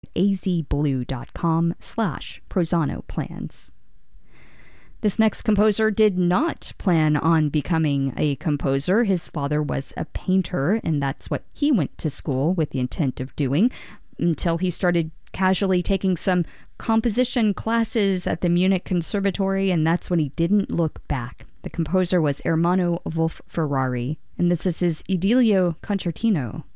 azblue.com/Prosano plans. This next composer did not plan on becoming a composer. His father was a painter, and that's what he went to school with the intent of doing, until he started casually taking some composition classes at the Munich Conservatory, and that's when he didn't look back. The composer was Ermanno Wolf-Ferrari, and this is his Idilio Concertino.